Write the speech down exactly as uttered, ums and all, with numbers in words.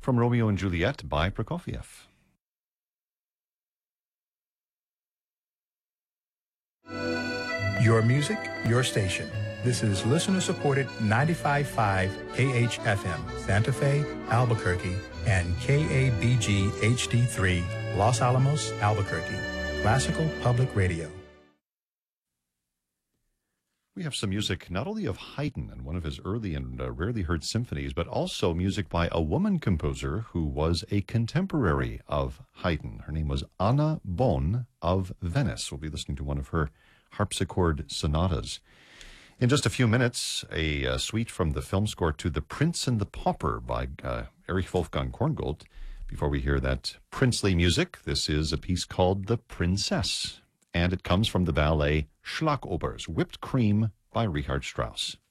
from Romeo and Juliet by Prokofiev. Your music, your station. This is listener-supported ninety-five point five K H F M, Santa Fe, Albuquerque, and K A B G H D three, Los Alamos, Albuquerque. Classical Public Radio. We have some music not only of Haydn and one of his early and uh, rarely heard symphonies, but also music by a woman composer who was a contemporary of Haydn. Her name was Anna Bonn of Venice. We'll be listening to one of her harpsichord sonatas. In just a few minutes, a uh, suite from the film score to The Prince and the Pauper by uh, Erich Wolfgang Korngold. Before we hear that princely music, this is a piece called The Princess, and it comes from the ballet Schlagobers, Whipped Cream by Richard Strauss.